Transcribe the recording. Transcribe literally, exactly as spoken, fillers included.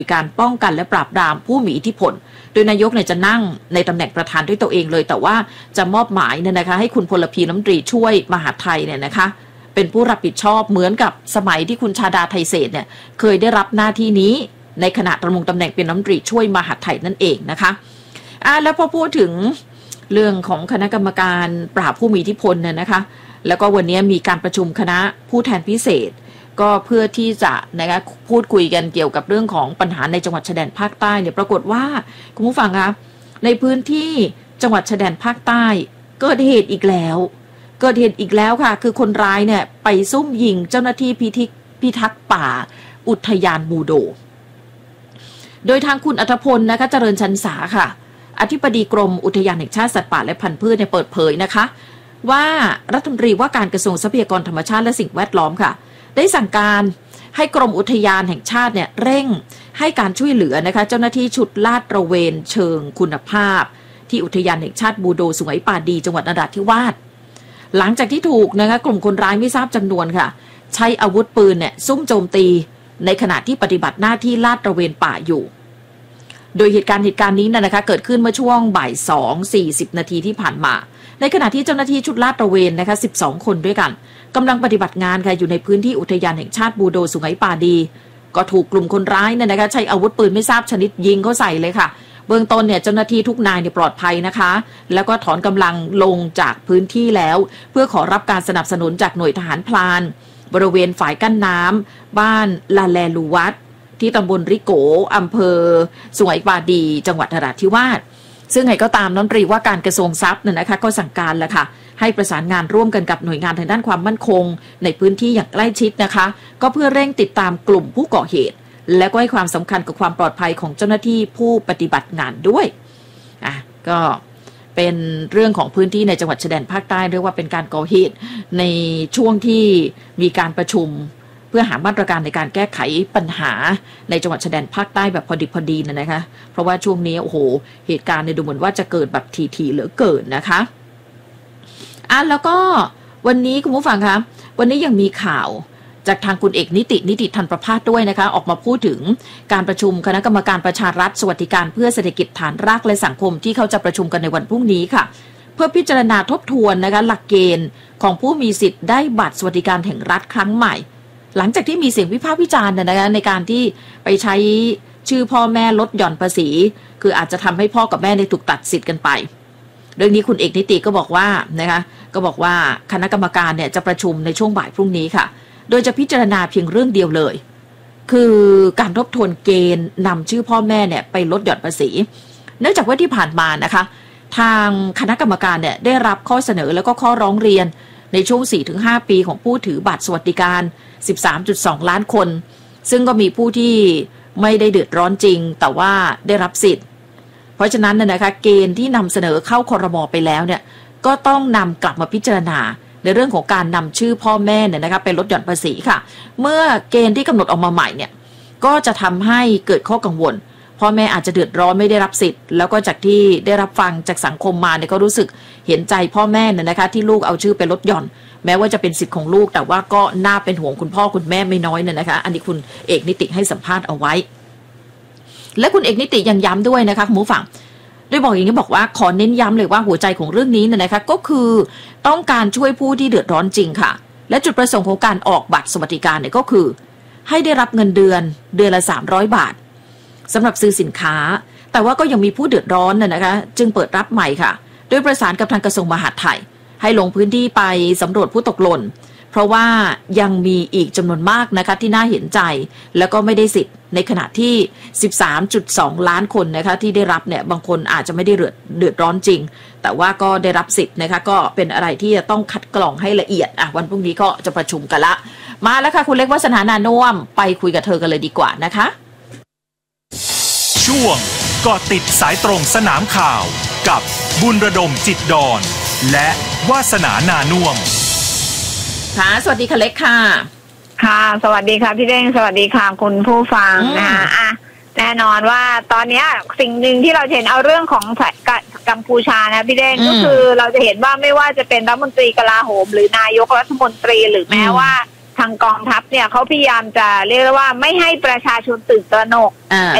การป้องกันและปราบปรามผู้มีอิทธิพลโดยนายกเนี่ยจะนั่งในตำแหน่งประธานด้วยตัวเองเลยแต่ว่าจะมอบหมายเนี่ยนะคะให้คุณพลพีรัฐมนตรีช่วยมหาดไทยเนี่ยนะคะเป็นผู้รับผิดชอบเหมือนกับสมัยที่คุณชาดาไทเศษเนี่ยเคยได้รับหน้าที่นี้ในขณะดำรงตำแหน่งเป็นรัฐมนตรีช่วยมหาดไทยนั่นเองนะคะอ่าแล้วพอพูดถึงเรื่องของคณะกรรมการปราบผู้มีอิทธิพลเนี่ยนะคะแล้วก็วันนี้มีการประชุมคณะผู้แทนพิเศษก็เพื่อที่จะนะคะพูดคุยกันเกี่ยวกับเรื่องของปัญหาในจังหวัดชายแดนภาคใต้เนี่ยปรากฏว่าคุณผู้ฟังคะในพื้นที่จังหวัดชายแดนภาคใต้เกิดเหตุอีกแล้วเกิดเหตุอีกแล้วค่ะคือคนร้ายเนี่ยไปซุ่มยิงเจ้าหน้าที่พิทักษ์พิทักษ์ป่าอุทยานบูโดโดยทางคุณอัธพลนะคะเจริญชันษาค่ะอธิบดีกรมอุทยานแห่งชาติสัตว์ป่าและพันธุ์พืชเนี่ยเปิดเผยนะคะว่ารัฐมนตรีว่าการกระทรวงทรัพยากรธรรมชาติและสิ่งแวดล้อมค่ะได้สั่งการให้กรมอุทยานแห่งชาติเนี่ยเร่งให้การช่วยเหลือนะคะเจ้าหน้าที่ชุดลาดตระเวนเชิงคุณภาพที่อุทยานแห่งชาติบูโดสุไหงป่าดีจังหวัดนราธิวาสหลังจากที่ถูกนะคะกลุ่มคนร้ายไม่ทราบจำนวนค่ะใช้อาวุธปืนเนี่ยซุ่มโจมตีในขณะที่ปฏิบัติหน้าที่ลาดตระเวนป่าอยู่โดยเหตุการณ์เหตุการณ์นี้นะคะเกิดขึ้นเมื่อช่วงบ่ายสองสี่สิบนาทีที่ผ่านมาในขณะที่เจ้าหน้าที่ชุดลาดตระเวนนะคะสิบสองคนด้วยกันกำลังปฏิบัติงานค่ะอยู่ในพื้นที่อุทยานแห่งชาติบูโดสุไหงป่าดีก็ถูกกลุ่มคนร้ายเนี่ยนะคะใช้อาวุธปืนไม่ทราบชนิดยิงเข้าใส่เลยค่ะเบื้องต้นเนี่ยเจ้าหน้าที่ทุกนายเนี่ยปลอดภัยนะคะแล้วก็ถอนกำลังลงจากพื้นที่แล้วเพื่อขอรับการสนับสนุนจากหน่วยทหารพลานบริเวณฝ่ายกั้นน้ำบ้านลาแลลูวัดที่ตำบลริโกอำเภอสุไหงป่าดีจังหวัดนราธิวาสซึ่งไงก็ตามรัฐมนตรีว่าการกระทรวงทรัพย์เนี่ยนะคะก็สั่งการแล้วค่ะให้ประสานงานร่วมกันกับหน่วยงานทางด้านความมั่นคงในพื้นที่อย่างใกล้ชิดนะคะก็เพื่อเร่งติดตามกลุ่มผู้ก่อเหตุและก็ให้ความสำคัญกับความปลอดภัยของเจ้าหน้าที่ผู้ปฏิบัติงานด้วยอ่ะก็เป็นเรื่องของพื้นที่ในจังหวัดชายแดนภาคใต้เรียกว่าเป็นการก่อเหตุในช่วงที่มีการประชุมเพื่อหามาตรการในการแก้ไขปัญหาในจังหวัดชายแดนภาคใต้แบบพอดีพอดีนะนะคะเพราะว่าช่วงนี้โอ้โหเหตุการณ์เนี่ยดูเหมือนว่าจะเกิดแบบทีๆเหลือเกินนะคะอ่ะแล้วก็วันนี้คุณผู้ฟังคะวันนี้ยังมีข่าวจากทางคุณเอกนิตินิติทันประภาสด้วยนะคะออกมาพูดถึงการประชุมคณะกรรมการประชารัฐสวัสดิการเพื่อเศรษฐกิจฐานรากและสังคมที่เขาจะประชุมกันในวันพรุ่งนี้ค่ะเพื่อพิจารณาทบทวนนะคะหลักเกณฑ์ของผู้มีสิทธิ์ได้บัตรสวัสดิการแห่งรัฐครั้งใหม่หลังจากที่มีเสียงวิพากษ์วิจารณ์นะคะในการที่ไปใช้ชื่อพ่อแม่ลดหย่อนภาษีคืออาจจะทำให้พ่อกับแม่ในถูกตัดสิทธิ์กันไปเรื่องนี้คุณเอกนิติก็บอกว่านะคะก็บอกว่าคณะกรรมการเนี่ยจะประชุมในช่วงบ่ายพรุ่งนี้ค่ะโดยจะพิจารณาเพียงเรื่องเดียวเลยคือการทบทวนเกณฑ์นำชื่อพ่อแม่เนี่ยไปลดหย่อนภาษีเนื่องจากว่าที่ผ่านมานะคะทางคณะกรรมการเนี่ยได้รับข้อเสนอแล้วก็ข้อร้องเรียนในช่วง สี่ถึงห้า ปีของผู้ถือบัตรสวัสดิการ สิบสามจุดสอง ล้านคนซึ่งก็มีผู้ที่ไม่ได้เดือดร้อนจริงแต่ว่าได้รับสิทธิ์เพราะฉะนั้นนะคะเกณฑ์ที่นำเสนอเข้าครม.ไปแล้วเนี่ยก็ต้องนำกลับมาพิจารณาในเรื่องของการนำชื่อพ่อแม่เนี่ยนะคะไปลดหย่อนภาษีค่ะเมื่อเกณฑ์ที่กำหนดออกมาใหม่เนี่ยก็จะทำให้เกิดข้อกังวลพ่อแม่อาจจะเดือดร้อนไม่ได้รับสิทธิ์แล้วก็จากที่ได้รับฟังจากสังคมมาเนี่ยก็รู้สึกเห็นใจพ่อแม่เนี่ยนะคะที่ลูกเอาชื่อไปลดหย่อนแม้ว่าจะเป็นสิทธิ์ของลูกแต่ว่าก็น่าเป็นห่วงคุณพ่อคุณแม่ไม่น้อยเนี่ยนะคะอันนี้คุณเอกนิติให้สัมภาษณ์เอาไว้และคุณเอกนิติยังย้ำด้วยนะคะคุณผู้ฟังโดยบอกอย่างนี้บอกว่าขอเน้นย้ำเลยว่าหัวใจของเรื่องนี้เนี่ยนะคะก็คือต้องการช่วยผู้ที่เดือดร้อนจริงค่ะและจุดประสงค์ของการออกบัตรสวัสดิการเนี่ยก็คือให้ได้รับเงินเดือนเดือนละสามร้อยบาทสำหรับซื้อสินค้าแต่ว่าก็ยังมีผู้เดือดร้อนน่ะนะคะจึงเปิดรับใหม่ค่ะโดยประสานกับทางกระทรวงมหาดไทยให้ลงพื้นที่ไปสำรวจผู้ตกหล่นเพราะว่ายังมีอีกจำนวนมากนะคะที่น่าเห็นใจแล้วก็ไม่ได้สิทธิ์ในขณะที่ สิบสามจุดสอง ล้านคนนะคะที่ได้รับเนี่ยบางคนอาจจะไม่ได้เดือดเดือดร้อนจริงแต่ว่าก็ได้รับสิทธิ์นะคะก็เป็นอะไรที่จะต้องคัดกรองให้ละเอียดอ่ะวันพรุ่งนี้ก็จะประชุมกันละมาแล้วค่ะคุณเล็กวาสนานานุ่มไปคุยกับเธอกันเลยดีกว่านะคะช่วงเกาะติดสายตรงสนามข่าวกับบุญระดมจิตดอนและวาสนานานุ่มค่ะสวัสดีค่ะเล็กค่ะค่ะสวัสดีค่ะพี่เด้งสวัสดีค่ะคุณผู้ฟังนะคะอ่ะแน่นอนว่าตอนนี้สิ่งหนึ่งที่เราเห็นเอาเรื่องของกัมพูชานะพี่เด้งก็คือเราจะเห็นว่าไม่ว่าจะเป็นรัฐมนตรีกลาโหมหรือนายกรัฐมนตรีหรือแม้ว่าทางกองทัพเนี่ยเขาพยายามจะเรียกว่าไม่ให้ประชาชนตื่นตระหนก